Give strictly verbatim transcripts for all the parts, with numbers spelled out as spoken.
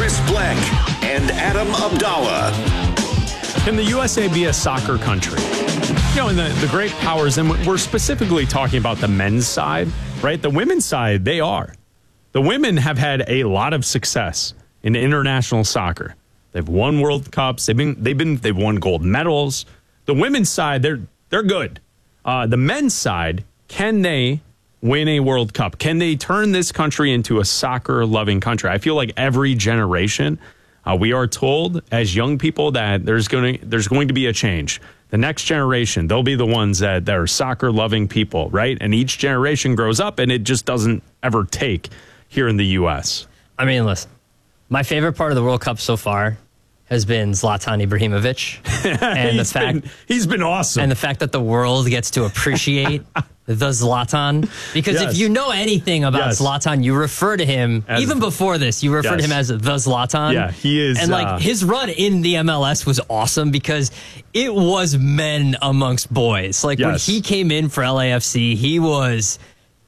Chris Black and Adam Abdallah. Can the U S A be a soccer country? You know, in the, the great powers, and we're specifically talking about the men's side, right? The women's side, they are. The women have had a lot of success in international soccer. They've won World Cups. They've been they've been they've won gold medals. The women's side, they're they're good. Uh, the men's side, can they win a World Cup? Can they turn this country into a soccer-loving country? I feel like every generation, uh, we are told as young people that there's going to there's going to be a change. The next generation, they'll be the ones that, that are soccer-loving people, right? And each generation grows up, and it just doesn't ever take here in the U S. I mean, listen, my favorite part of the World Cup so far has been Zlatan Ibrahimovic. And the fact been, he's been awesome. And the fact that the world gets to appreciate the Zlatan. Because yes. if you know anything about yes. Zlatan, you refer to him, as, even before this, you refer yes. to him as the Zlatan. Yeah, he is. And like uh, his run in the M L S was awesome because it was men amongst boys. Like yes. when he came in for L A F C, he was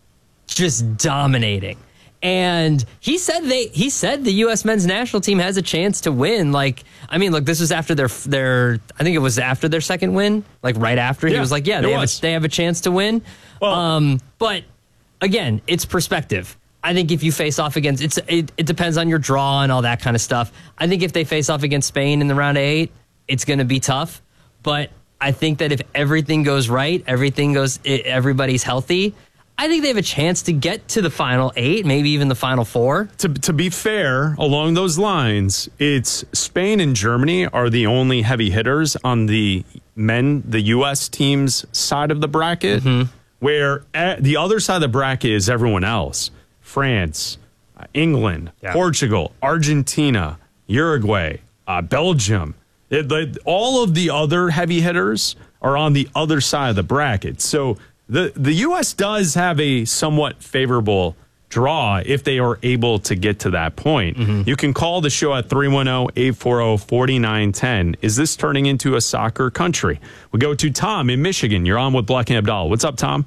just dominating. And he said they he said the U S men's national team has a chance to win. Like, I mean, look, this was after their their I think it was after their second win, like right after. Yeah, he was like, yeah, they have, a, they have a chance to win. Well, um, but again, it's perspective. I think if you face off against it's it, it depends on your draw and all that kind of stuff. I think if they face off against Spain in the round of eight, it's going to be tough. But I think that if everything goes right, everything goes, it, everybody's healthy, I think they have a chance to get to the final eight, maybe even the final four. To, to be fair, along those lines, it's Spain and Germany are the only heavy hitters on the men, the U S team's side of the bracket, mm-hmm. where the other side of the bracket is everyone else. France, uh, England, yeah. Portugal, Argentina, Uruguay, uh, Belgium. It, it, all of the other heavy hitters are on the other side of the bracket. So The the U S does have a somewhat favorable draw if they are able to get to that point. Mm-hmm. You can call the show at three one zero, eight four zero, four nine one zero. Is this turning into a soccer country? We go to Tom in Michigan. You're on with Black and Abdallah. What's up, Tom?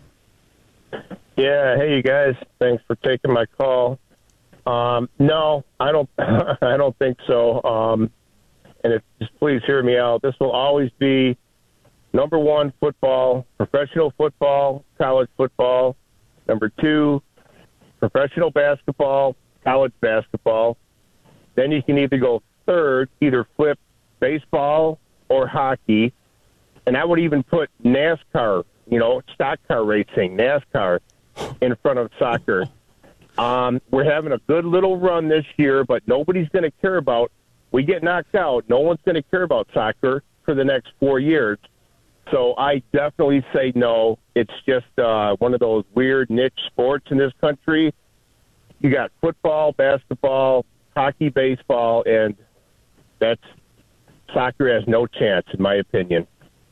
Yeah, hey, you guys. Thanks for taking my call. Um, no, I don't I don't think so. Um, and if, just please hear me out. This will always be number one, football, professional football, college football. Number two, professional basketball, college basketball. Then you can either go third, either flip baseball or hockey. And I would even put NASCAR, you know, stock car racing, NASCAR, in front of soccer. Um, we're having a good little run this year, but nobody's going to care about, we get knocked out, no one's going to care about soccer for the next four years. So I definitely say no. It's just uh, one of those weird niche sports in this country. You got football, basketball, hockey, baseball, and that's soccer has no chance, in my opinion.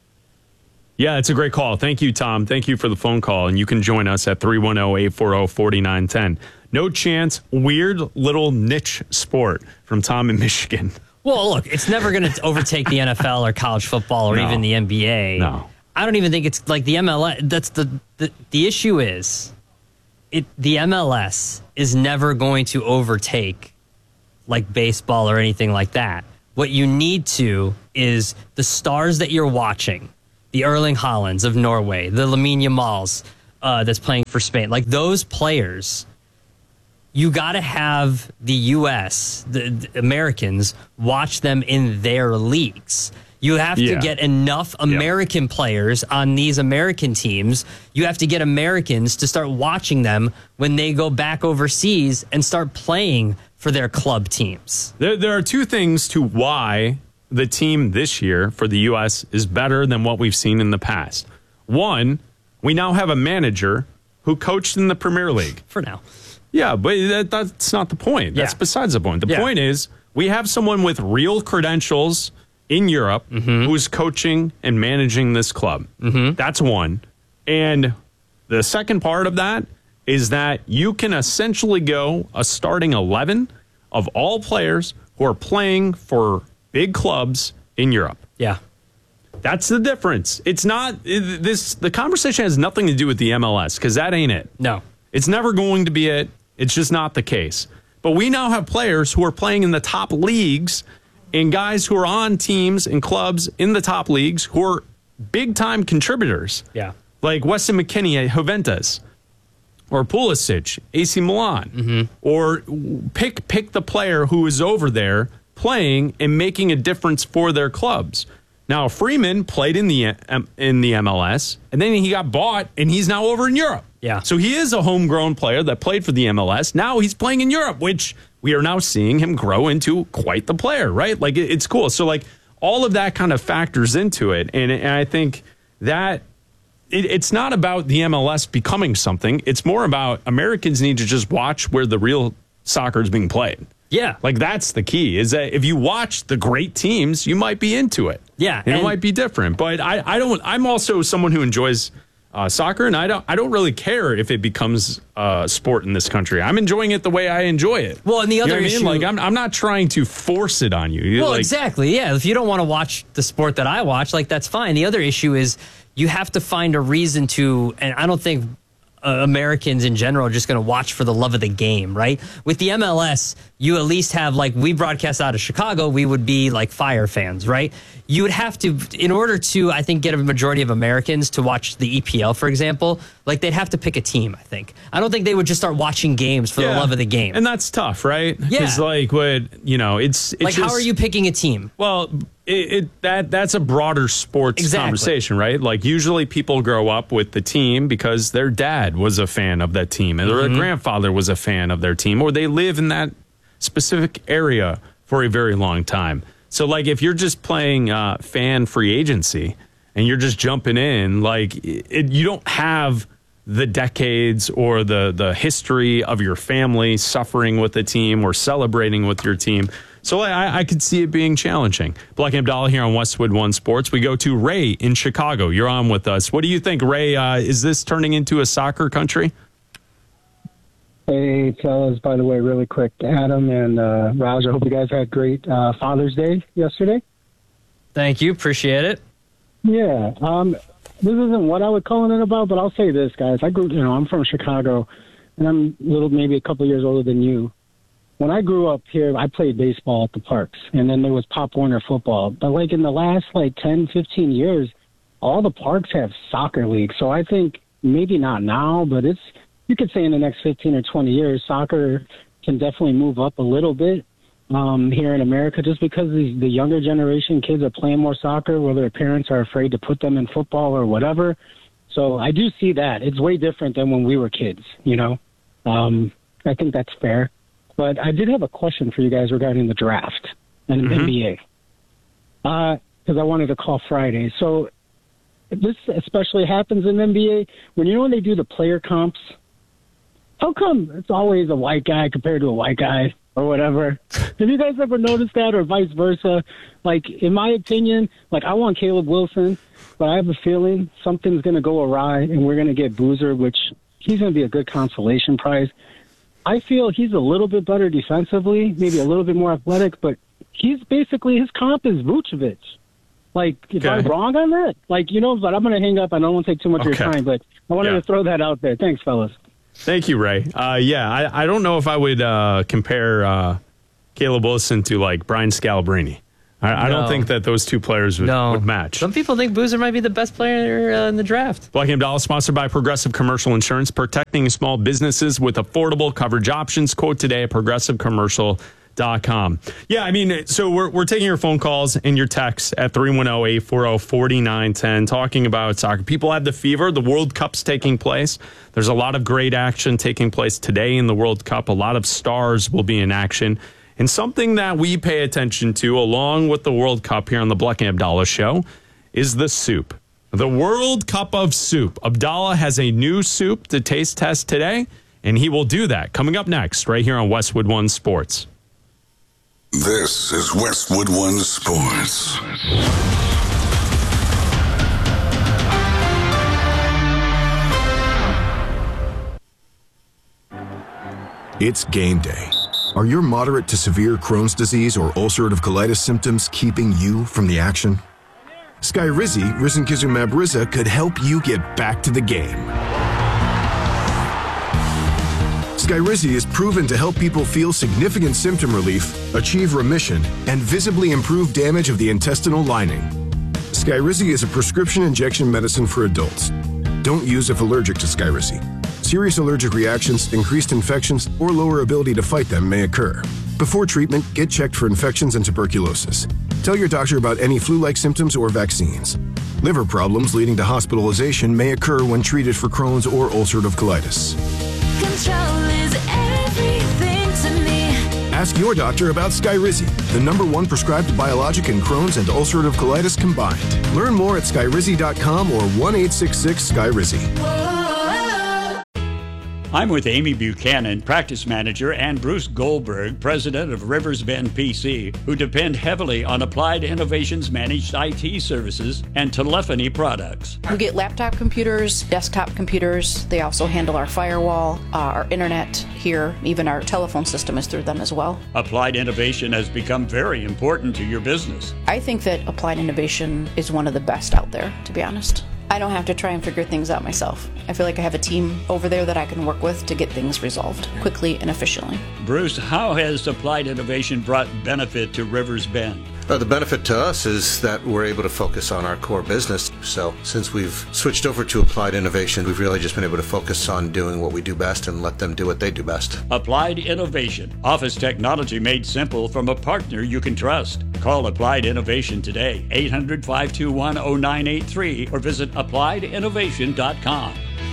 Yeah, it's a great call. Thank you, Tom. Thank you for the phone call. And you can join us at three one zero, eight four zero, four nine one zero. No chance. Weird little niche sport from Tom in Michigan. Well, look, it's never going to overtake the N F L or college football or no. even the N B A. No. I don't even think it's like the M L S. That's the, the, the issue is it. The M L S is never going to overtake like baseball or anything like that. What you need to is the stars that you're watching, the Erling Haalands of Norway, the Lamine Yamals uh, that's playing for Spain. Like those players, you got to have the U S, the, the Americans, watch them in their leagues. You have yeah. to get enough American yep. players on these American teams. You have to get Americans to start watching them when they go back overseas and start playing for their club teams. There, there are two things to why the team this year for the U S is better than what we've seen in the past. One, we now have a manager who coached in the Premier League. For now. Yeah, but that, that's not the point. That's yeah. besides the point. The yeah. point is we have someone with real credentials in Europe mm-hmm. who's coaching and managing this club. Mm-hmm. That's one. And the second part of that is that you can essentially go a starting eleven of all players who are playing for big clubs in Europe. Yeah. That's the difference. It's not it, this. The conversation has nothing to do with the M L S because that ain't it. No. It's never going to be it. It's just not the case. But we now have players who are playing in the top leagues and guys who are on teams and clubs in the top leagues who are big-time contributors. Yeah. Like Weston McKennie at Juventus or Pulisic, A C Milan. Mm-hmm. Or pick pick the player who is over there playing and making a difference for their clubs. Now, Freeman played in the in the M L S, and then he got bought, and he's now over in Europe. Yeah. So he is a homegrown player that played for the M L S. Now he's playing in Europe, which we are now seeing him grow into quite the player, right? Like, it's cool. So, like, all of that kind of factors into it. And, and I think that it, it's not about the M L S becoming something. It's more about Americans need to just watch where the real soccer is being played. Yeah. Like, that's the key, is that if you watch the great teams, you might be into it. Yeah. And, and it might be different. But I, I don't, I'm also someone who enjoys uh, soccer, and I don't, I don't really care if it becomes a sport in this country. I'm enjoying it the way I enjoy it. Well, and the other you know what issue, I mean? Like, I'm, I'm not trying to force it on you. You're well, like, exactly. Yeah. If you don't want to watch the sport that I watch, like, that's fine. The other issue is you have to find a reason to, and I don't think Uh, Americans in general are just going to watch for the love of the game, right? With the M L S, you at least have, like, we broadcast out of Chicago, we would be like Fire fans, right? You would have to, in order to, I think, get a majority of Americans to watch the E P L, for example, like, they'd have to pick a team, I think. I don't think they would just start watching games for yeah. the love of the game. And that's tough, right? Yeah. It's like, what, you know, it's, it's like, just, how are you picking a team? Well, it, it that that's a broader sports Exactly. conversation, right? Like, usually people grow up with the team because their dad was a fan of that team, or Mm-hmm. their grandfather was a fan of their team, or they live in that specific area for a very long time. So, like, if you're just playing uh, fan free agency and you're just jumping in, like, it, you don't have the decades or the the history of your family suffering with the team or celebrating with your team. So I, I could see it being challenging. Black and Abdallah here on Westwood One Sports. We go to Ray in Chicago. You're on with us. What do you think, Ray? Uh, is this turning into a soccer country? Hey, fellas, by the way, really quick, Adam and uh, Raj, I hope you guys had great uh, Father's Day yesterday. Thank you. Appreciate it. Yeah. Um, this isn't what I would call it about, but I'll say this, guys. I grew, you know, I'm from Chicago, and I'm a little, maybe a couple years older than you. When I grew up here, I played baseball at the parks, and then there was Pop Warner football. But, like, in the last, like, ten, fifteen years, all the parks have soccer leagues. So I think maybe not now, but it's, you could say in the next fifteen or twenty years, soccer can definitely move up a little bit um, here in America just because the, the younger generation kids are playing more soccer, whether their parents are afraid to put them in football or whatever. So I do see that. It's way different than when we were kids, you know. Um, I think that's fair. But I did have a question for you guys regarding the draft and Mm-hmm. N B A. Because uh, I wanted to call Friday. So this especially happens in N B A. When you know when they do the player comps, how come it's always a white guy compared to a white guy or whatever? Have you guys ever noticed that, or vice versa? Like, in my opinion, like, I want Caleb Wilson, but I have a feeling something's going to go awry and we're going to get Boozer, which he's going to be a good consolation prize. I feel he's a little bit better defensively, maybe a little bit more athletic, but he's basically, his comp is Vucevic. Like, if Okay. I'm wrong on that, like, you know, but I'm going to hang up. I don't want to take too much Okay. of your time, but I wanted Yeah. to throw that out there. Thanks, fellas. Thank you, Ray. Uh, yeah, I, I don't know if I would uh, compare uh, Caleb Wilson to, like, Brian Scalabrine. I, I don't No. think that those two players would, No. would match. Some people think Boozer might be the best player uh, in the draft. Black and Abdallah, sponsored by Progressive Commercial Insurance, protecting small businesses with affordable coverage options. Quote today at progressive commercial dot com. Yeah, I mean, so we're, we're taking your phone calls and your texts at three one zero, eight four zero, four nine one zero, talking about soccer. People have the fever. The World Cup's taking place. There's a lot of great action taking place today in the World Cup. A lot of stars will be in action. And something that we pay attention to, along with the World Cup here on the Black and Abdallah show, is the soup. The World Cup of Soup. Abdallah has a new soup to taste test today, and he will do that coming up next right here on Westwood One Sports. This is Westwood One Sports. It's game day. Are your moderate to severe Crohn's disease or ulcerative colitis symptoms keeping you from the action? Skyrizi, risankizumab Riza, could help you get back to the game. Skyrizi is proven to help people feel significant symptom relief, achieve remission, and visibly improve damage of the intestinal lining. Skyrizi is a prescription injection medicine for adults. Don't use if allergic to Skyrizi. Serious allergic reactions, increased infections, or lower ability to fight them may occur. Before treatment, get checked for infections and tuberculosis. Tell your doctor about any flu-like symptoms or vaccines. Liver problems leading to hospitalization may occur when treated for Crohn's or ulcerative colitis. Control is everything to me. Ask your doctor about Skyrizi, the number one prescribed biologic in Crohn's and ulcerative colitis combined. Learn more at skyrizi dot com or one eight six six Skyrizi. I'm with Amy Buchanan, practice manager, and Bruce Goldberg, president of Rivers Bend P C, who depend heavily on Applied Innovations managed I T services and telephony products. We get laptop computers, desktop computers. They also handle our firewall, uh, our internet here. Even our telephone system is through them as well. Applied Innovation has become very important to your business. I think that Applied Innovation is one of the best out there, to be honest. I don't have to try and figure things out myself. I feel like I have a team over there that I can work with to get things resolved quickly and efficiently. Bruce, how has Applied Innovation brought benefit to Rivers Bend? Uh, the benefit to us is that we're able to focus on our core business. So since we've switched over to Applied Innovation, we've really just been able to focus on doing what we do best and let them do what they do best. Applied Innovation. Office technology made simple from a partner you can trust. Call Applied Innovation today, eight hundred, five two one, oh nine eight three, or visit applied innovation dot com.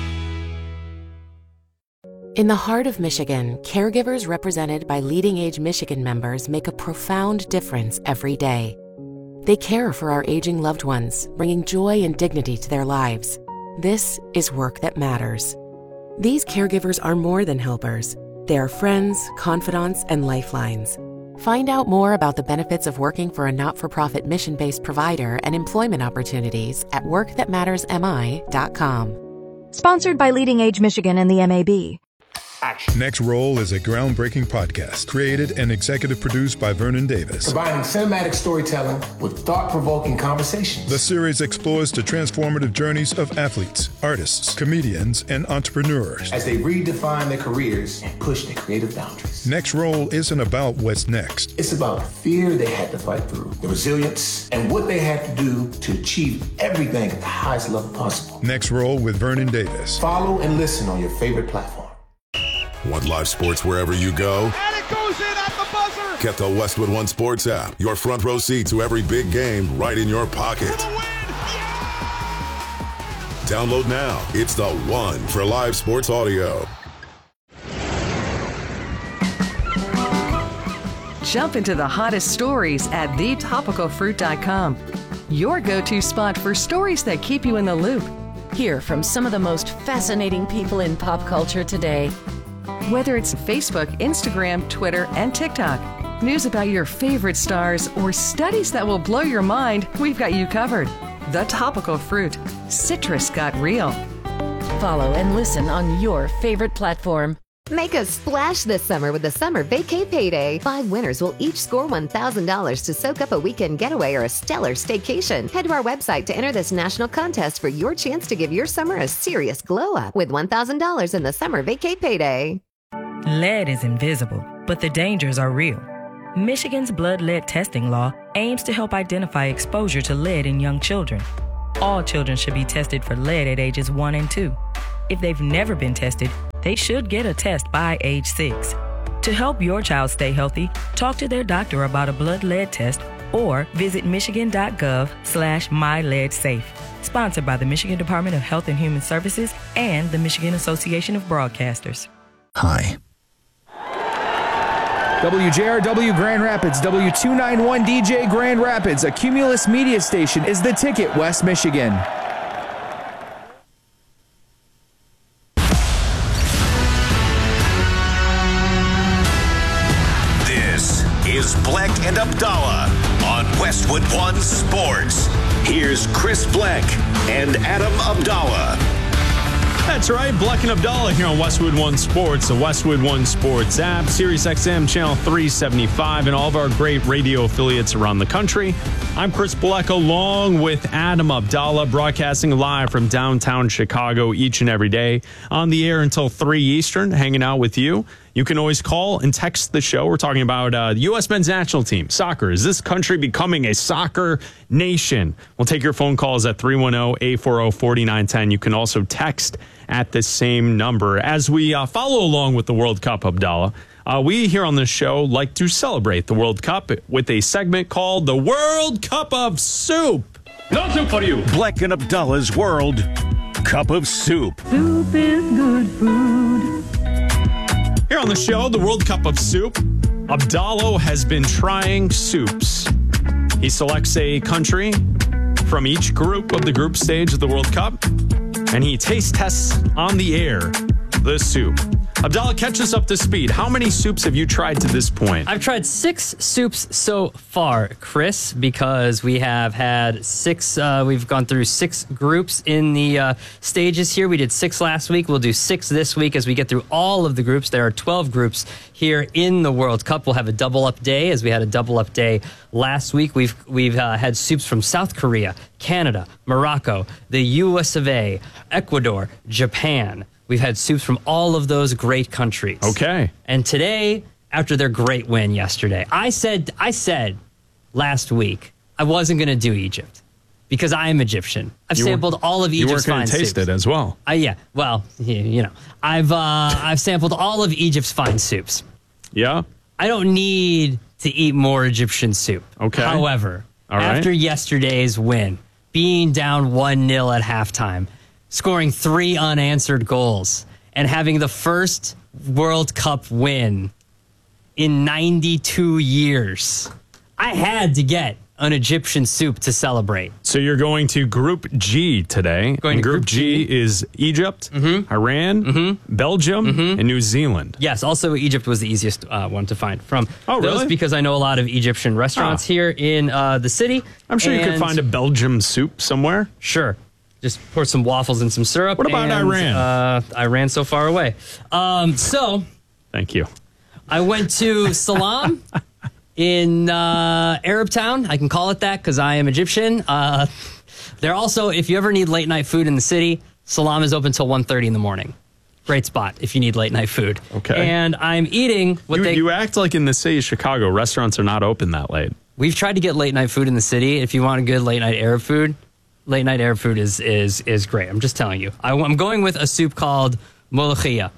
In the heart of Michigan, caregivers represented by Leading Age Michigan members make a profound difference every day. They care for our aging loved ones, bringing joy and dignity to their lives. This is work that matters. These caregivers are more than helpers. They are friends, confidants, and lifelines. Find out more about the benefits of working for a not-for-profit mission-based provider and employment opportunities at work that matters m i dot com. Sponsored by Leading Age Michigan and the M A B. Next Roll is a groundbreaking podcast created and executive produced by Vernon Davis. Combining cinematic storytelling with thought-provoking conversations. The series explores the transformative journeys of athletes, artists, comedians, and entrepreneurs as they redefine their careers and push their creative boundaries. Next Roll isn't about what's next. It's about the fear they had to fight through, the resilience, and what they had to do to achieve everything at the highest level possible. Next Roll with Vernon Davis. Follow and listen on your favorite platform. Want live sports wherever you go? And it goes in at the buzzer! Get the Westwood One Sports app. Your front row seat to every big game right in your pocket. Yeah! Download now. It's the one for live sports audio. Jump into the hottest stories at the topical fruit dot com. Your go-to spot for stories that keep you in the loop. Hear from some of the most fascinating people in pop culture today. Whether it's Facebook, Instagram, Twitter, and TikTok, news about your favorite stars, or studies that will blow your mind, we've got you covered. The Topical Fruit. Citrus got real. Follow and listen on your favorite platform. Make a splash this summer with the Summer Vacay Payday. Five winners will each score one thousand dollars to soak up a weekend getaway or a stellar staycation. Head to our website to enter this national contest for your chance to give your summer a serious glow-up with one thousand dollars in the Summer Vacay Payday. Lead is invisible, but the dangers are real. Michigan's blood lead testing law aims to help identify exposure to lead in young children. All children should be tested for lead at ages one and two. If they've never been tested, they should get a test by age six. To help your child stay healthy, talk to their doctor about a blood lead test or visit michigan.gov slash myleadsafe. Sponsored by the Michigan Department of Health and Human Services and the Michigan Association of Broadcasters. Hi. W J R W Grand Rapids, W two ninety-one D J Grand Rapids, a Cumulus media station, is the ticket, West Michigan. This is Bleck and Abdallah on Westwood One Sports. Here's Chris Bleck and Adam Abdallah. That's right. Bleck and Abdallah here on Westwood One Sports, the Westwood One Sports app, Sirius X M channel three seventy-five, and all of our great radio affiliates around the country. I'm Chris Bleck along with Adam Abdallah, broadcasting live from downtown Chicago each and every day on the air until three Eastern, hanging out with you. You can always call and text the show. We're talking about uh, the U S men's national team, soccer. Is this country becoming a soccer nation? We'll take your phone calls at three one zero, eight four zero, four nine one zero. You can also text at the same number. As we uh, follow along with the World Cup, Abdallah, uh, we here on this show like to celebrate the World Cup with a segment called the World Cup of Soup. No soup for you. Bleck and Abdallah's World Cup of Soup. Soup is good food. Here on the show, the World Cup of Soup, Abdallah has been trying soups. He selects a country from each group of the group stage of the World Cup, and he taste tests on the air the soup. Abdallah, catch us up to speed. How many soups have you tried to this point? I've tried six soups so far, Chris, because we have had six, uh, we've gone through six groups in the uh, stages here. We did six last week. We'll do six this week as we get through all of the groups. There are twelve groups here in the World Cup. We'll have a double up day as we had a double up day last week. We've, we've uh, had soups from South Korea, Canada, Morocco, the U S of A, Ecuador, Japan. We've had soups from all of those great countries. Okay. And today, after their great win yesterday, I said I said last week I wasn't going to do Egypt because I am Egyptian. I've You sampled were, all of Egypt's You fine weren't going to taste soups. it as well. Uh, yeah. Well, you, you know, I've uh, I've sampled all of Egypt's fine soups. Yeah. I don't need to eat more Egyptian soup. Okay. However, All right. after yesterday's win, being down one nil at halftime, scoring three unanswered goals, and having the first World Cup win in ninety-two years, I had to get an Egyptian soup to celebrate. So you're going to Group G today. Going and to Group, Group G, G. is Egypt, Mm-hmm. Iran, Mm-hmm. Belgium, Mm-hmm. and New Zealand. Yes, also Egypt was the easiest uh, one to find from Oh, those really? because I know a lot of Egyptian restaurants Ah. here in uh, the city. I'm sure you could And- find a Belgium soup somewhere. Sure. Just pour some waffles and some syrup. What about and, Iran? Uh, Iran so far away. Um, so Thank you. I went to Salam in uh, Arab Town. I can call it that because I am Egyptian. Uh, they're also, if you ever need late night food in the city, Salam is open till one thirty in the morning. Great spot if you need late night food. Okay. And I'm eating what You, they... you act like in the city of Chicago, restaurants are not open that late. We've tried to get late night food in the city. If you want a good late night Arab food, late night Arab food is is is great. I'm just telling you. I, I'm going with a soup called molokhia.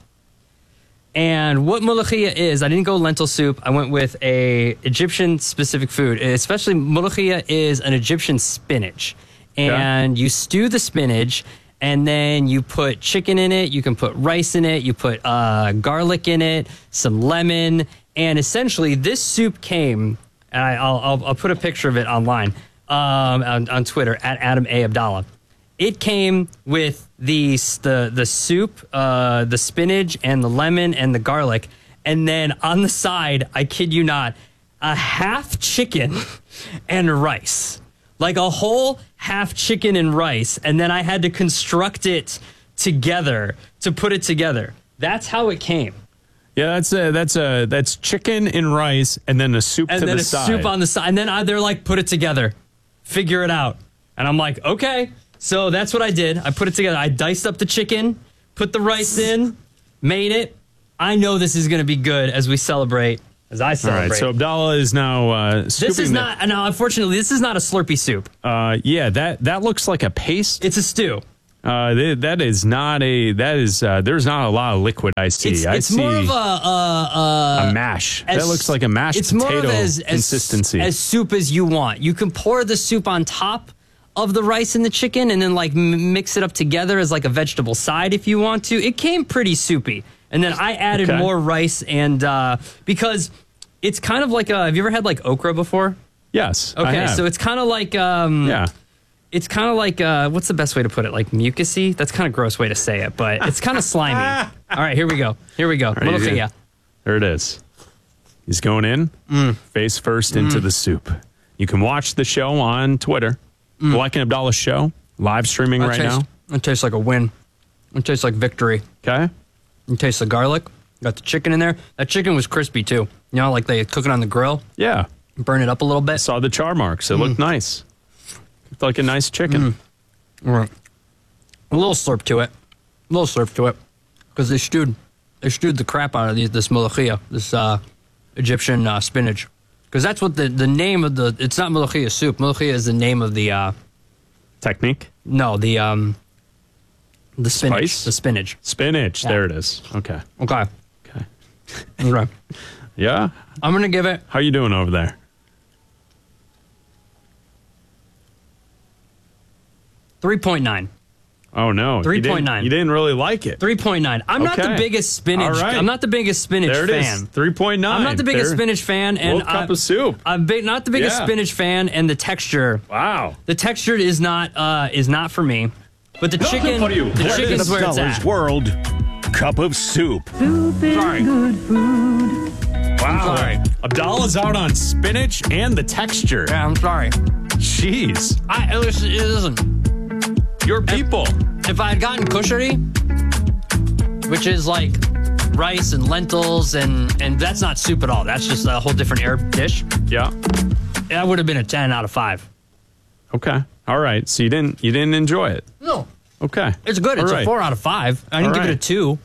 And what molokhia is, I didn't go lentil soup. I went with a Egyptian specific food. Especially molokhia is an Egyptian spinach. And you stew the spinach and then you put chicken in it. You can put rice in it. You put uh, garlic in it, some lemon. And essentially this soup came, and I, I'll, I'll, I'll put a picture of it online um, on, on Twitter, at Adam A. Abdallah. It came with the the the soup, uh, the spinach, and the lemon and the garlic, and then on the side, I kid you not, a half chicken and rice, like a whole half chicken and rice, and then I had to construct it together to put it together. That's how it came. Yeah, that's a, that's a, that's chicken and rice, and then a soup And to then the a side. soup on the side, and then I, they're like, put it together, figure it out, and I'm like, okay. So that's what I did. I put it together. I diced up the chicken, put the rice in, made it. I know this is going to be good as we celebrate, as I All celebrate. right, so Abdallah is now uh, this scooping is the- not, no, unfortunately, this is not a Slurpee soup. Uh, yeah, that that looks like a paste. It's a stew. Uh, th- that is not a. That is. Uh, there's not a lot of liquid iced tea. It's, I it's see more of a, uh, uh, a mash. as- that looks like a mashed it's more potato of as, as, consistency. as soup as you want. You can pour the soup on top of the rice and the chicken and then like m- mix it up together as like a vegetable side if you want to. It came pretty soupy. And then I added Okay. more rice and uh, because it's kind of like a, have you ever had like okra before? yes. I Okay, have. so it's kind of like um, yeah. It's kind of like uh, what's the best way to put it? Like mucusy. That's kind of gross way to say it, but it's kind of slimy. All right, here we go. Here we go. All right, he's Molokhia. There it is. He's going in Mm. face first into the soup. You can watch the show on Twitter. Mm. Bleck and Abdallah show live streaming That right tastes, now. It tastes like a win. It tastes like victory. Okay. It tastes the garlic. Got the chicken in there. That chicken was crispy too. You know, like they cook it on the grill. Yeah. Burn it up a little bit. Saw the char marks. It mm. looked nice. Looked like a nice chicken. Mm. Right. A little slurp to it. A little slurp to it. Because they stewed, they stewed the crap out of these, this molokhia, this uh, Egyptian uh, spinach. Because that's what the, the name of the, it's not molokhia soup. Molokhia is the name of the... Uh, Technique? No, the um, the spinach. Spice? The spinach. Spinach. Yeah. There it is. Okay. Okay. Okay. Okay. Yeah? I'm going to give it... How you doing over there? three point nine. Oh, no. three point nine. You, you didn't really like it. three point nine. I'm okay. not the biggest spinach. All right. I'm not the biggest spinach there it fan. Is. three point nine. I'm not the biggest there. spinach fan. And World Cup I, of soup. I'm big, not the biggest yeah. spinach fan, and the texture. Wow. The texture is not uh, is not for me. But the chicken, the chicken's where it's at. World Cup of Soup. Soup is Sorry. good food. Wow. Sorry. Abdallah's out on spinach and the texture. Yeah, I'm sorry. Jeez. I listen. Listen. Your people. If, if I had gotten kushari, which is like rice and lentils, and and that's not soup at all. That's just a whole different Arab dish. Yeah. That would have been a ten out of five. Okay. All right. So you didn't you didn't enjoy it. No. Okay. It's good. It's All right. a four out of five. I didn't All give right. it a two.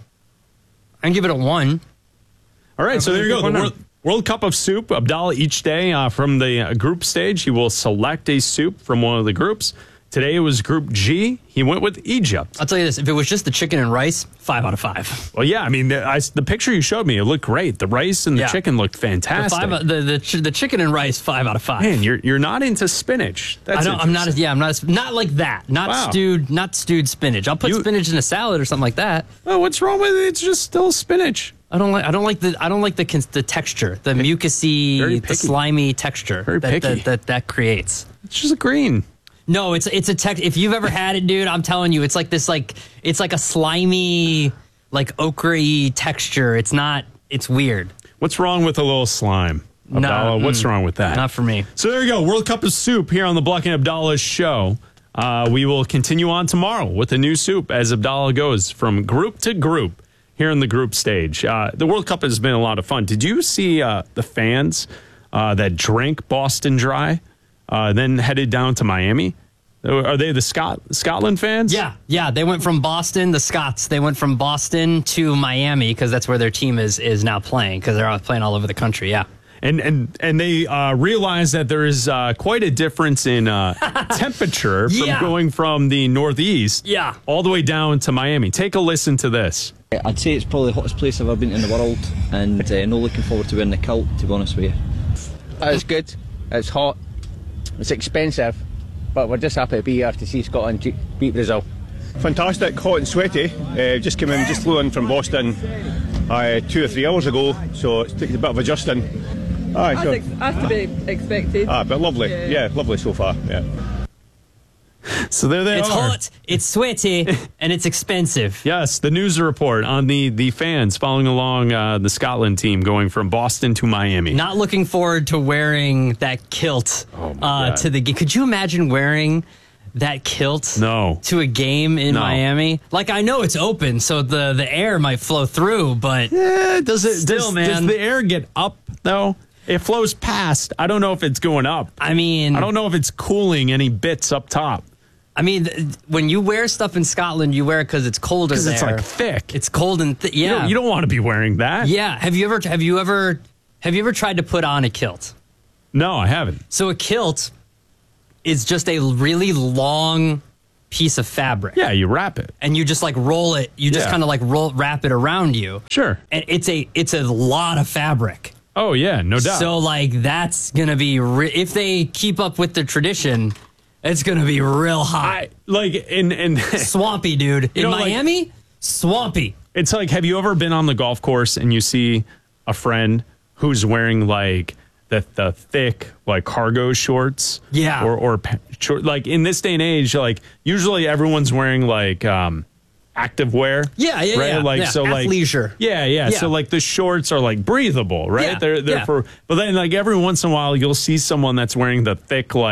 I didn't give it a one. All right. I So there you go. The one World, World Cup of Soup. Abdallah each day uh, from the uh, group stage, he will select a soup from one of the groups. Today it was Group G. He went with Egypt. I'll tell you this. If it was just the chicken and rice, five out of five. Well, yeah. I mean, the, I, the picture you showed me, it looked great. The rice and the Yeah. chicken looked The, fantastic. five, the, the, ch- the chicken and rice, five out of five. Man, you're you're not into spinach. That's I don't, I'm not. interesting. Yeah, I'm not. Not like that. Not Wow. stewed. Not stewed spinach. I'll put You- spinach in a salad or something like that. Oh, what's wrong with it? It's just still spinach. I don't like. I don't like the. I don't like the cons- the texture, the Very mucusy, the picky. slimy texture Very that, picky. that that that creates. It's just green. No, it's it's a text. If you've ever had it, dude, I'm telling you, it's like this. Like it's like a slimy, like ochre-y texture. It's not. It's weird. What's wrong with a little slime? Abdallah, Nah, what's mm, wrong with that? Not for me. So there you go. World Cup of Soup here on the Bleck and Abdallah show. Uh, we will continue on tomorrow with a new soup as Abdallah goes from group to group here in the group stage. Uh, the World Cup has been a lot of fun. Did you see uh, the fans uh, that drank Boston Dry, uh, then headed down to Miami? Are they the Scot- Scotland fans? Yeah, yeah. They went from Boston, the Scots. They went from Boston to Miami because that's where their team is is now playing because they're playing all over the country. Yeah. And and and they uh, realize that there is uh, quite a difference in uh, temperature from Yeah. going from the Northeast Yeah. all the way down to Miami. Take a listen to this. I'd say it's probably the hottest place I've ever been in the world, and uh, not looking forward to wearing the kilt, to be honest with you. It's good. It's hot. It's expensive, but we're just happy to be here to see Scotland ge- beat Brazil. Fantastic, hot and sweaty. Uh, just came in, just flew in from Boston uh, two or three hours ago, so it's taken a bit of adjusting. Aye, As, so, ex- as to be expected. ah, but lovely. Yeah. Yeah, lovely so far. Yeah. So there they It's are. hot, it's sweaty, and it's expensive. Yes, the news report on the the fans following along uh, the Scotland team going from Boston to Miami. Not looking forward to wearing that kilt Oh uh, God. to the game. Could you imagine wearing that kilt No. to a game in No. Miami? Like, I know it's open, so the, the air might flow through, but Yeah, does it? still, does, man. does the air get up though? It flows past. I don't know if it's going up. I mean, I don't know if it's cooling any bits up top. I mean, th- when you wear stuff in Scotland, you wear it because it's colder Because there. it's like thick. It's cold and thick. You Yeah, don't, you don't want to be wearing that. yeah. Have you ever? Have you ever? Have you ever tried to put on a kilt? No, I haven't. So a kilt is just a really long piece of fabric. Yeah, you wrap it. And you just like roll it. You just Yeah. kind of like roll wrap it around you. Sure. And it's a it's a lot of fabric. Oh yeah, no doubt. So like that's gonna be re- if they keep up with the tradition, it's gonna be real hot. I, like in in Swampy, dude. You In know, like- Miami, swampy. It's like, have you ever been on the golf course and you see a friend who's wearing like the the thick like cargo shorts? Yeah. Or or pa- short, like in this day and age, like usually everyone's wearing like um active wear. Yeah, yeah, right? yeah. Like Yeah, so like athleisure. Yeah, yeah, Yeah. So like the shorts are like breathable, right? Yeah, They're they're yeah. for but then like every once in a while you'll see someone that's wearing the thick like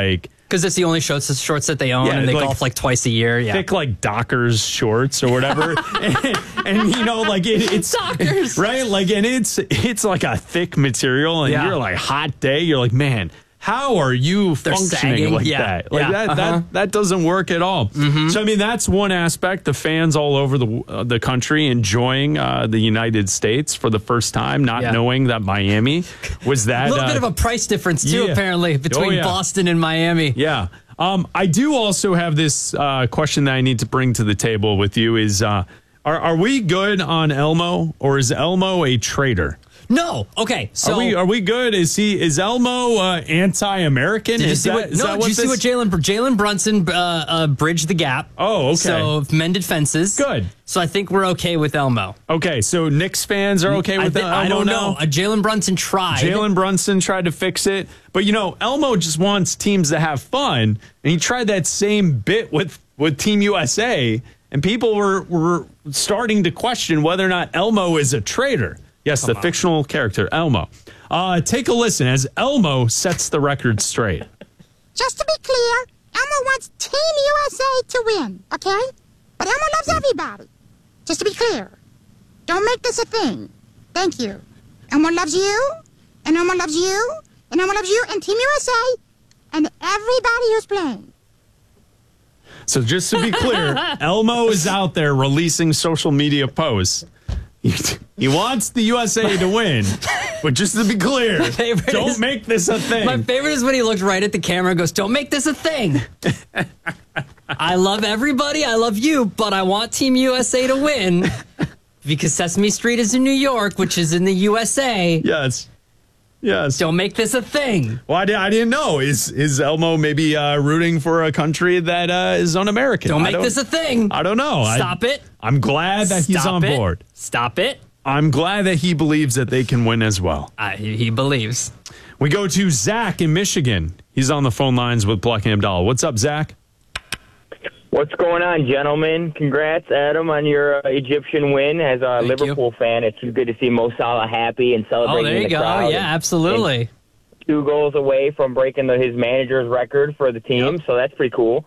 Because it's the only shorts, shorts that they own, Yeah, and they like- golf like twice a year. Yeah. Thick like Dockers shorts or whatever, and, and you know, like it, it's Dockers. right, like and it's it's like a thick material, and Yeah. you're like hot day, you're like, man, how are you They're functioning sagging. like Yeah. that? Like Yeah. that, Uh-huh. that that doesn't work at all. So I mean, that's one aspect. The fans all over the uh, the country enjoying uh, the United States for the first time, not Yeah. knowing that Miami was that A little uh, bit of a price difference, too, yeah. apparently, between Oh, yeah. Boston and Miami. Yeah. Um, I do also have this uh, question that I need to bring to the table with you is, uh, are, are we good on Elmo, or is Elmo a traitor? No. Okay. So are we are we good? Is he is Elmo uh, anti-American? Did you is see that, what? is No. that Did you see this- what Jalen Jalen Brunson uh, uh, bridged the gap? Oh, okay. So mended fences. Good. So I think we're okay with Elmo. Okay, so Knicks fans are okay I with thi- Elmo I don't now? know. Uh, Jalen Brunson tried. Jalen Brunson tried to fix it, but you know, Elmo just wants teams to have fun, and he tried that same bit with with Team U S A, and people were were starting to question whether or not Elmo is a traitor. Yes, the fictional character Elmo. Uh, take a listen as Elmo sets the record straight. Just to be clear, Elmo wants Team U S A to win, okay? But Elmo loves everybody. Just to be clear. Don't make this a thing. Thank you. Elmo loves you, and Elmo loves you, and Elmo loves you, and Team U S A, and everybody who's playing. So just to be clear, Elmo is out there releasing social media posts. He, he wants the U S A to win, but just to be clear, don't is- make this a thing. My favorite is when he looked right at the camera and goes, "Don't make this a thing." I love everybody. I love you, but I want Team U S A to win because Sesame Street is in New York, which is in the U S A. Yes. Yes. Don't make this a thing. Well, I, di- I didn't know. Is is Elmo maybe uh, rooting for a country that uh, is un-American? Don't I make this a thing. I don't know. Stop I, it. I'm glad that he's Stop on it. board. Stop it. I'm glad that he believes that they can win as well. Uh, he, he believes. We go to Zach in Michigan. He's on the phone lines with Bleck and Abdallah. What's up, Zach? What's going on, gentlemen? Congrats, Adam, on your uh, Egyptian win. As a Thank Liverpool fan, it's good to see Mo Salah happy and celebrating Oh, there in you the go. crowd. Yeah, And- absolutely. and two goals away from breaking the, his manager's record for the team, so that's pretty cool.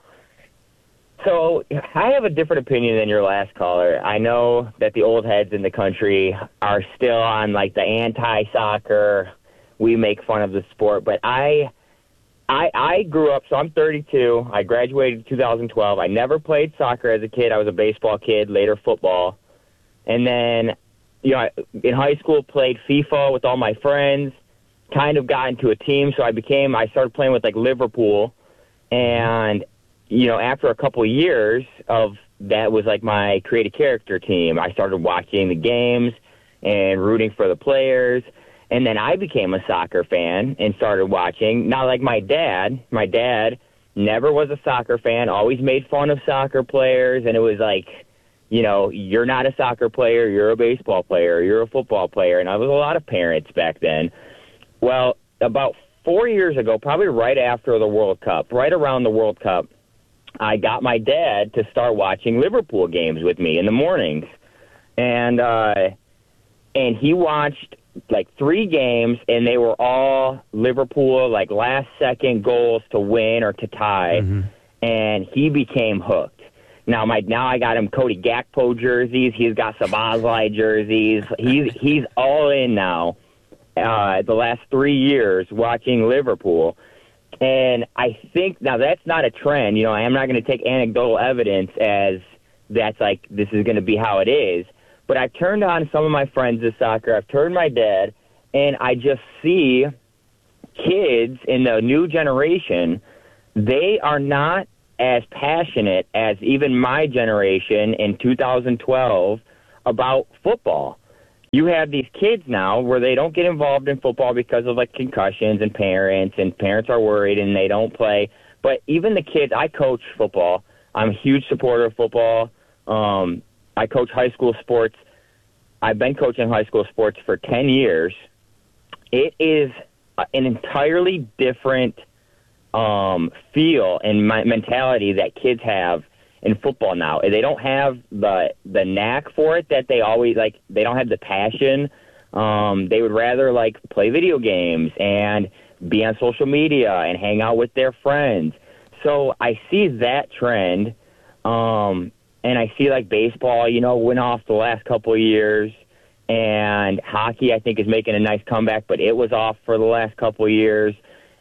So I have a different opinion than your last caller. I know that the old heads in the country are still on like the anti-soccer, we make fun of the sport, but I... I, I grew up, so I'm thirty-two. I graduated in two thousand twelve. I never played soccer as a kid. I was a baseball kid, later football. And then, you know, in high school, played FIFA with all my friends, kind of got into a team. So I became, I started playing with, like, Liverpool. And, you know, after a couple of years of that was, like, my creative character team, I started watching the games and rooting for the players. And then I became a soccer fan and started watching. Not like my dad. My dad never was a soccer fan, always made fun of soccer players. And it was like, you know, you're not a soccer player, you're a baseball player, you're a football player. And I was a lot of parents back then. Well, about four years ago, probably right after the World Cup, right around the World Cup, I got my dad to start watching Liverpool games with me in the mornings. And, uh, and he watched like three games, and they were all Liverpool, like last-second goals to win or to tie, mm-hmm. and he became hooked. Now, my now I got him Cody Gakpo jerseys. He's got Szoboszlai jerseys. He's he's all in now. Uh, the last three years watching Liverpool, and I think now that's not a trend. You know, I'm not going to take anecdotal evidence as that's like this is going to be how it is. But I've turned on some of my friends to soccer. I've turned my dad, and I just see kids in the new generation, they are not as passionate as even my generation in two thousand twelve about football. You have these kids now where they don't get involved in football because of like concussions and parents, and parents are worried and they don't play. But even the kids, I coach football. I'm a huge supporter of football. Um, I coach high school sports. I've been coaching high school sports for ten years. It is an entirely different um, feel and mentality that kids have in football now. They don't have the the knack for it that they always, like, they don't have the passion. Um, they would rather, like, play video games and be on social media and hang out with their friends. so I see that trend, um, and I see like baseball, you know, went off the last couple of years, and hockey I think is making a nice comeback, but it was off for the last couple of years.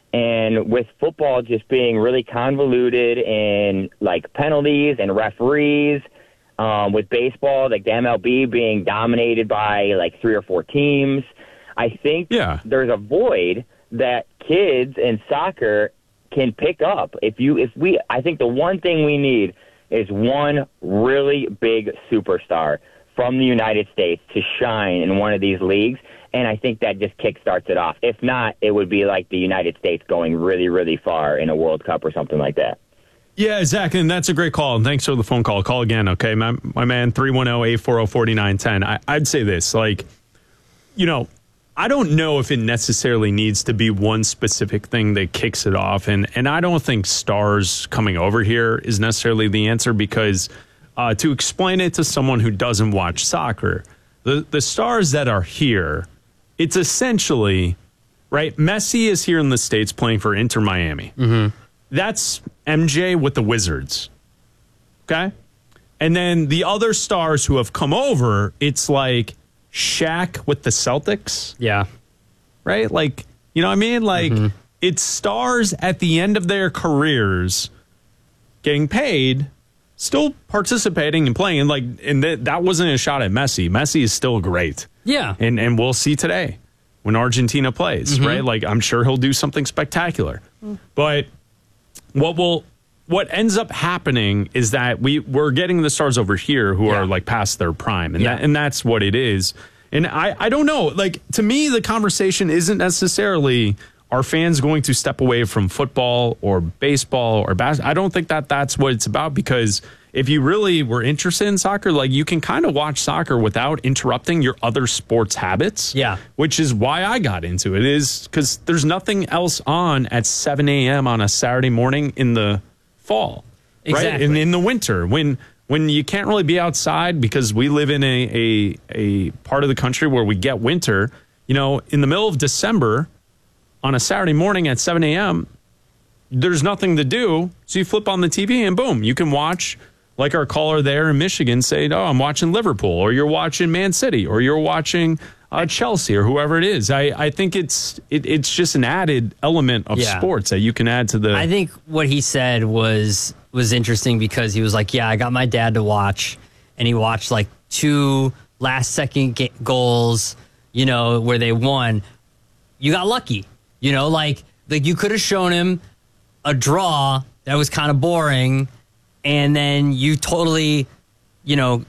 And with football just being really convoluted in like penalties and referees, um, with baseball, like the M L B being dominated by like three or four teams, I think yeah. there's a void that kids in soccer can pick up. If you, if we, I think the one thing we need is one really big superstar from the United States to shine in one of these leagues. And I think that just kickstarts it off. If not, it would be like the United States going really, really far in a World Cup or something like that. Yeah, Zach, and that's a great call. And thanks for the phone call. Call again, okay? My, my man, three one zero, eight four zero, four nine one zero. I'd say this, like, you know, I don't know if it necessarily needs to be one specific thing that kicks it off. And, and I don't think stars coming over here is necessarily the answer because uh, to explain it to someone who doesn't watch soccer, the, the stars that are here, it's essentially, right, Messi is here in the States playing for Inter Miami. Mm-hmm. That's M J with the Wizards, okay? And then the other stars who have come over, it's like Shaq with the Celtics. Yeah. Right? Like, you know what I mean? Like, mm-hmm. it's stars at the end of their careers getting paid, still participating and playing. And, like, and th- that wasn't a shot at Messi. Messi is still great. Yeah. And and we'll see today when Argentina plays, Mm-hmm. right? Like, I'm sure he'll do something spectacular. Mm. But what will what ends up happening is that we we're getting the stars over here who Yeah. are like past their prime, and Yeah. that, and that's what it is. And I I don't know, like, to me the conversation isn't necessarily are fans going to step away from football or baseball or basketball. I don't think that that's what it's about, because if you really were interested in soccer, like, you can kind of watch soccer without interrupting your other sports habits. Yeah. Which is why I got into it, is because there's nothing else on at seven a.m. on a Saturday morning in the fall. Exactly. Right? And in the winter, when when you can't really be outside because we live in a, a, a part of the country where we get winter, you know, in the middle of December on a Saturday morning at seven a.m., there's nothing to do. So you flip on the T V and boom, you can watch, like our caller there in Michigan say, oh, I'm watching Liverpool, or you're watching Man City, or you're watching uh, Chelsea, or whoever it is. I, I think it's it, it's just an added element of Yeah. sports that you can add to the... I think what he said was was interesting because he was like, yeah, I got my dad to watch, and he watched like two last second ga- goals, you know, where they won. You got lucky, you know, like, like you could have shown him a draw that was kind of boring, and then you totally, you know,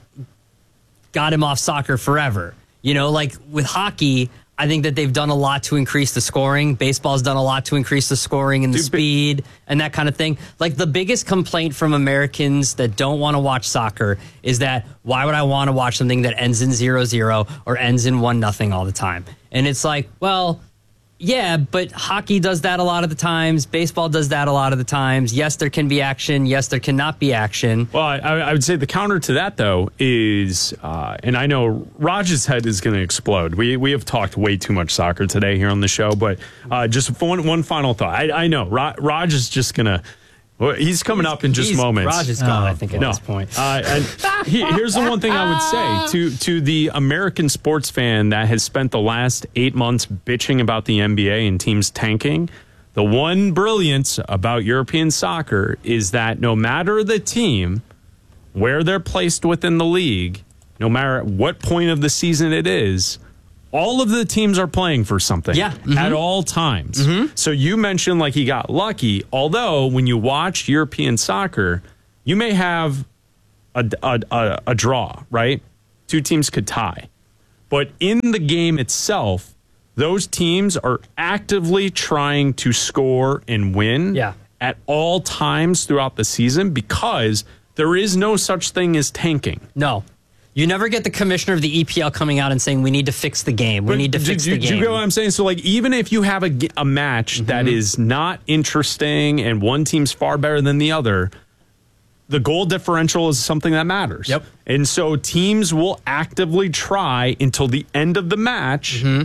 got him off soccer forever. You know, like with hockey, I think that they've done a lot to increase the scoring. Baseball's done a lot to increase the scoring and the Dude, speed and that kind of thing. Like, the biggest complaint from Americans that don't want to watch soccer is that, why would I want to watch something that ends in zero zero or ends in one nothing all the time? And it's like, well, yeah, but hockey does that a lot of the times. Baseball does that a lot of the times. Yes, there can be action. Yes, there cannot be action. Well, I, I would say the counter to that, though, is, uh, and I know Raj's head is going to explode. We we have talked way too much soccer today here on the show, but uh, just one one final thought. I, I know Raj, Raj is just going to. Well, he's coming He's- up in just he's- moments. Raj is gone, I think, at no. this point. Uh, and he, here's the one thing I would say to to the American sports fan that has spent the last eight months bitching about the N B A and teams tanking. The one brilliance about European soccer is that no matter the team, where they're placed within the league, no matter what point of the season it is, all of the teams are playing for something Yeah. Mhm. at all times. Mhm. So you mentioned like he got lucky, although when you watch European soccer, you may have a, a, a, a draw, right? Two teams could tie. But in the game itself, those teams are actively trying to score and win Yeah. at all times throughout the season, because there is no such thing as tanking. No. You never get the commissioner of the E P L coming out and saying, we need to fix the game. We But need to do- fix do, the do game. you get what I'm saying? So, like, even if you have a, g- a match Mm-hmm. that is not interesting and one team's far better than the other, the goal differential is something that matters. Yep. And so teams will actively try until the end of the match Mm-hmm.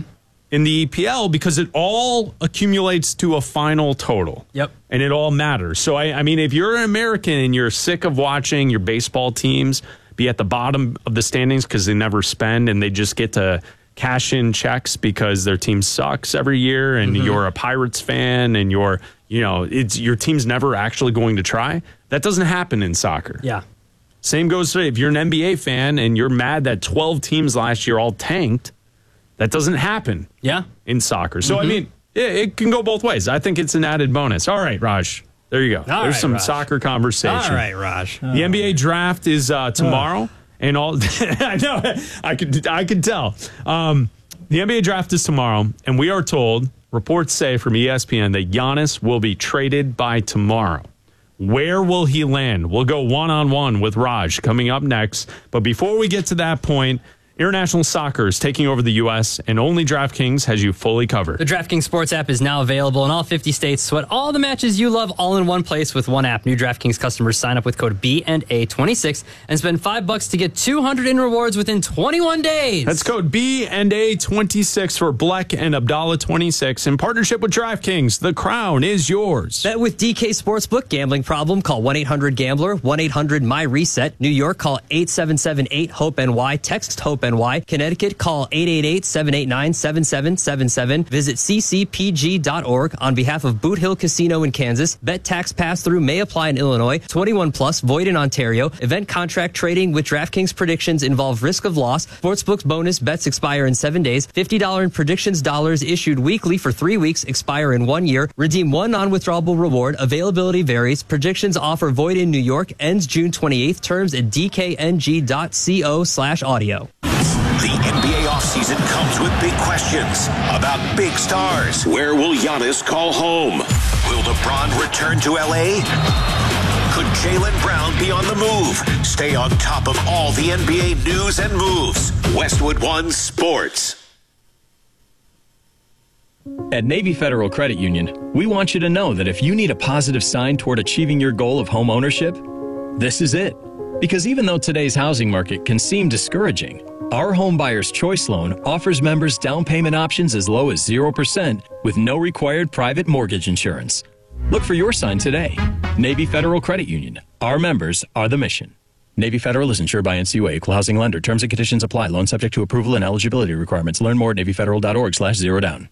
in the E P L because it all accumulates to a final total. Yep. And it all matters. So, I, I mean, if you're an American and you're sick of watching your baseball teams be at the bottom of the standings because they never spend and they just get to cash in checks because their team sucks every year, and mm-hmm. you're a Pirates fan and you're, you know, it's your team's never actually going to try. That doesn't happen in soccer. Yeah. Same goes for if you're an N B A fan and you're mad that twelve teams last year all tanked. That doesn't happen. Yeah. In soccer. So, mm-hmm. I mean, it, it can go both ways. I think it's an added bonus. All right, Raj. There you go. All There's right, some Raj. soccer conversation. All right, Raj. The oh. N B A draft is uh, tomorrow. Oh. And all I know, I could, I could tell. Um, the N B A draft is tomorrow, and we are told, reports say from E S P N, that Giannis will be traded by tomorrow. Where will he land? We'll go one-on-one with Raj coming up next. But before we get to that point, international soccer is taking over the U S, and only DraftKings has you fully covered. The DraftKings Sports app is now available in all fifty states. Sweat all the matches you love all in one place with one app. New DraftKings customers sign up with code B and A twenty-six and spend five bucks to get two hundred in rewards within twenty-one days. That's code B and A twenty-six for Bleck and Abdallah twenty-six in partnership with DraftKings. The crown is yours. Bet with D K Sportsbook. Gambling problem? Call one eight hundred gambler, one eight hundred my reset. New York, call eight seven seven eight hope N Y. Text HOPE N Y. Connecticut, call eight eight eight, seven eight nine, seven seven seven seven. Visit c c p g dot org on behalf of Boot Hill Casino in Kansas. Bet tax pass-through may apply in Illinois. twenty-one plus, void in Ontario. Event contract trading with DraftKings predictions involve risk of loss. Sportsbook's bonus bets expire in seven days. fifty dollars in predictions dollars issued weekly for three weeks, expire in one year. Redeem one non-withdrawable reward. Availability varies. Predictions offer void in New York. Ends June twenty-eighth. Terms at d k n g dot co slash audio. The N B A offseason comes with big questions about big stars. Where will Giannis call home? Will LeBron return to L A? Could Jaylen Brown be on the move? Stay on top of all the N B A news and moves. Westwood One Sports. At Navy Federal Credit Union, we want you to know that if you need a positive sign toward achieving your goal of home ownership, this is it. Because even though today's housing market can seem discouraging, our Home Buyer's Choice Loan offers members down payment options as low as zero percent with no required private mortgage insurance. Look for your sign today. Navy Federal Credit Union. Our members are the mission. Navy Federal is insured by N C U A, Equal Housing Lender. Terms and conditions apply. Loan subject to approval and eligibility requirements. Learn more at navy federal dot org slash zero down.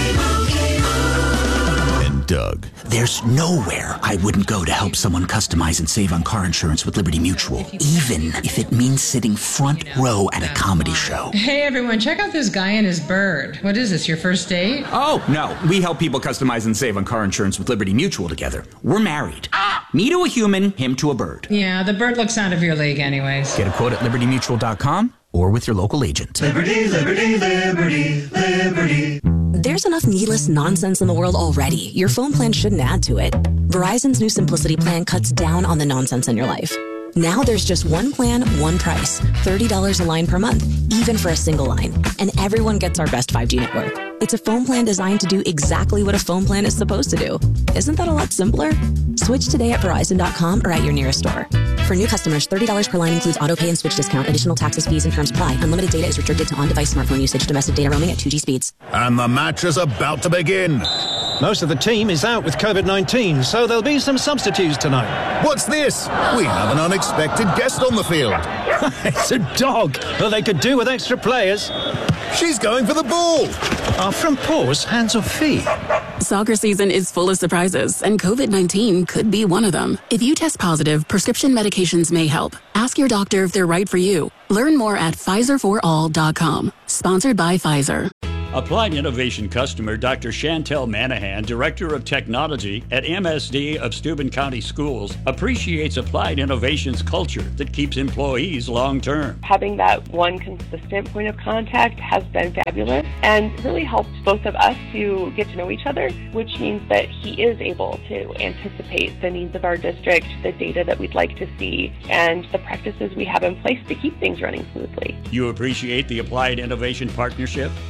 Doug. There's nowhere I wouldn't go to help someone customize and save on car insurance with Liberty Mutual, even if it means sitting front row at a comedy show. Hey everyone, check out this guy and his bird. What is this, your first date? Oh, no. We help people customize and save on car insurance with Liberty Mutual together. We're married. Ah! Me to a human, him to a bird. Yeah, the bird looks out of your league anyways. Get a quote at liberty mutual dot com or with your local agent. Liberty, liberty, liberty, liberty. There's enough needless nonsense in the world already. Your phone plan shouldn't add to it. Verizon's new Simplicity plan cuts down on the nonsense in your life. Now there's just one plan, one price. thirty dollars a line per month, even for a single line. And everyone gets our best five G network. It's a phone plan designed to do exactly what a phone plan is supposed to do. Isn't that a lot simpler? Switch today at Verizon dot com or at your nearest store. For new customers, thirty dollars per line includes auto pay and switch discount. Additional taxes, fees, and terms apply. Unlimited data is restricted to on-device smartphone usage. Domestic data roaming at two G speeds. And the match is about to begin. Most of the team is out with COVID nineteen, so there'll be some substitutes tonight. What's this? We have an unexpected guest on the field. It's a dog. Well, they could do with extra players. She's going for the ball. Are front paws hands or feet? Soccer season is full of surprises, and COVID nineteen could be one of them. If you test positive, prescription medications may help. Ask your doctor if they're right for you. Learn more at Pfizer for all dot com. Sponsored by Pfizer. Applied Innovation customer Doctor Chantel Manahan, Director of Technology at M S D of Steuben County Schools, appreciates Applied Innovation's culture that keeps employees long-term. Having that one consistent point of contact has been fabulous and really helped both of us to get to know each other, which means that he is able to anticipate the needs of our district, the data that we'd like to see, and the practices we have in place to keep things running smoothly. You appreciate the Applied Innovation partnership? I'm part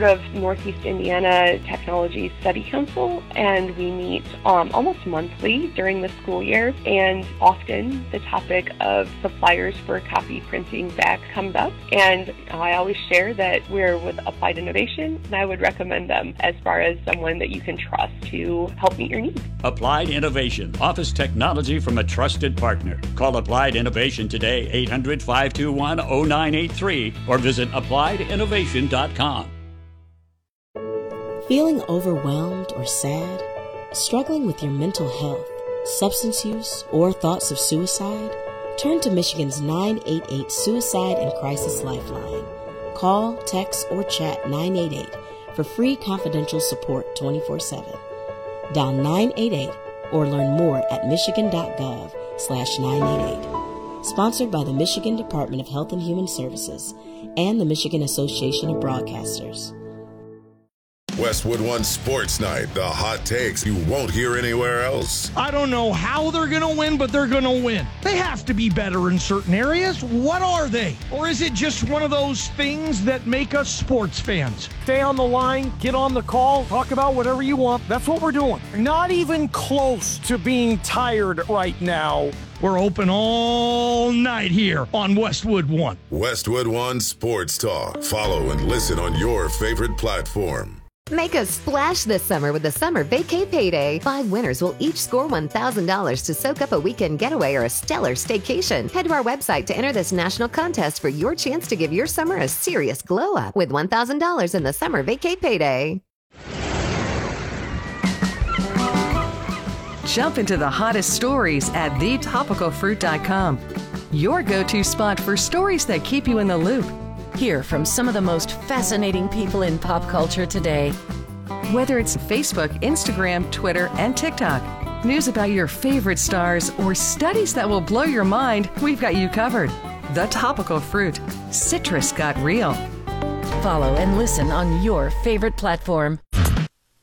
of Northeast Indiana Technology Study Council, and we meet um, almost monthly during the school year, and often the topic of suppliers for copy printing back comes up, and I always share that we're with Applied Innovation, and I would recommend them as far as someone that you can trust to help meet your needs. Applied Innovation, office technology from a trusted partner. Call Applied Innovation today, eight hundred, five two one, oh nine eight three, or visit applied innovation dot com. Feeling overwhelmed or sad? Struggling with your mental health, substance use, or thoughts of suicide? Turn to Michigan's nine eight eight Suicide and Crisis Lifeline. Call, text, or chat nine eight eight for free confidential support twenty-four seven. Dial nine eight eight or learn more at michigan.gov slash 988. Sponsored by the Michigan Department of Health and Human Services and the Michigan Association of Broadcasters. Westwood One Sports Night, the hot takes you won't hear anywhere else. I don't know how they're going to win, but they're going to win. They have to be better in certain areas. What are they? Or is it just one of those things that make us sports fans? Stay on the line, get on the call, talk about whatever you want. That's what we're doing. Not even close to being tired right now. We're open all night here on Westwood One. Westwood One Sports Talk. Follow and listen on your favorite platform. Make a splash this summer with the Summer Vacay Payday. Five winners will each score one thousand dollars to soak up a weekend getaway or a stellar staycation. Head to our website to enter this national contest for your chance to give your summer a serious glow up with one thousand dollars in the Summer Vacay Payday. Jump into the hottest stories at the topical fruit dot com. Your go-to spot for stories that keep you in the loop. Hear from some of the most fascinating people in pop culture today. Whether it's Facebook, Instagram, Twitter, and TikTok, news about your favorite stars, or studies that will blow your mind, we've got you covered. The Topical Fruit. Citrus got real. Follow and listen on your favorite platform.